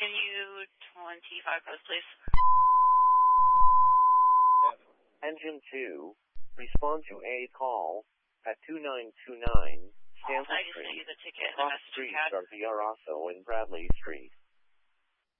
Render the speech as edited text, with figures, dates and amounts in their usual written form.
Can you 25 post, please? Engine 2, respond to a call at 2929 Stanley I just Street, sent you the ticket and the cross message we streets had. are Villaraso and Bradley Street.